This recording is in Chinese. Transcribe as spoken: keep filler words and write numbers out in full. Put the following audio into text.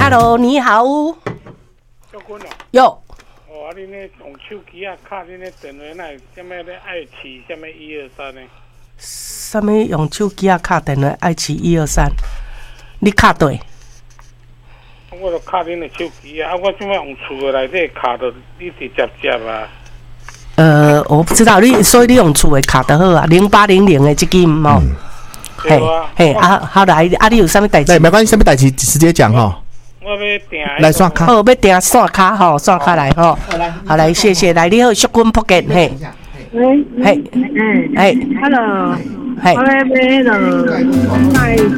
，Hello， 你好。 小坤哦。 有。 哦，你呢用手机啊，卡你呢电话那什么咧爱起什么一二三呢？ 什么用手机啊卡电话爱起一二三？你卡对？ 我就卡恁的手机啊，啊，我怎么用厝的内底卡到你直接接啊？ 呃，我不知道你，所以你用厝的卡得好啊，零八零零的这个嘛。嗯嘿， 嘿，啊，好来，啊，你有啥物代志？ 对，没关系，什么代志直接讲哈。 我要订来刷卡。 哦，要订刷卡吼，刷卡来吼。好来，谢谢，来，你好，淑君福建，嘿。 喂。 嘿。 嗯。 嘿。 Hello。 嘿。 我要买了。